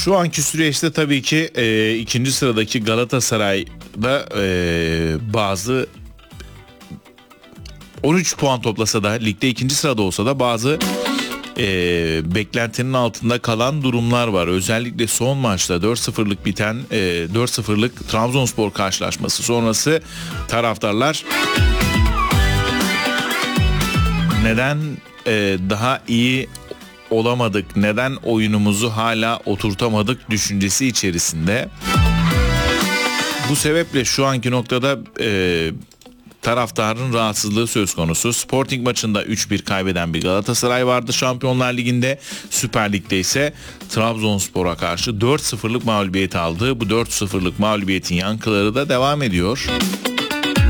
Şu anki süreçte tabii ki ikinci sıradaki Galatasaray'da bazı 13 puan toplasa da, ligde ikinci sırada olsa da bazı beklentinin altında kalan durumlar var. Özellikle son maçta 4-0'lık biten 4-0'lık Trabzonspor karşılaşması sonrası taraftarlar neden daha iyi olamadık, neden oyunumuzu hala oturtamadık düşüncesi içerisinde. Bu sebeple şu anki noktada taraftarın rahatsızlığı söz konusu. Sporting maçında 3-1 kaybeden bir Galatasaray vardı Şampiyonlar Ligi'nde. Süper Lig'de ise Trabzonspor'a karşı 4-0'lık mağlubiyet aldı. Bu 4-0'lık mağlubiyetin yankıları da devam ediyor.